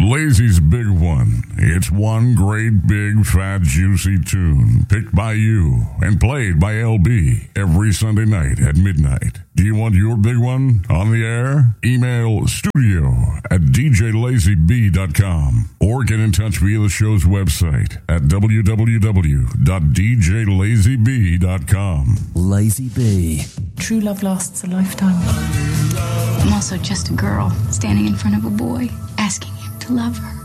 Lazy's Big One. It's one great big fat juicy tune picked by you and played by LB every Sunday night at midnight. Do you want your big one on the air? Email studio@djlazyb.com or get in touch via the show's website at www.djlazyb.com. Lazy B. True love lasts a lifetime. I'm also just a girl standing in front of a boy, asking him to love her.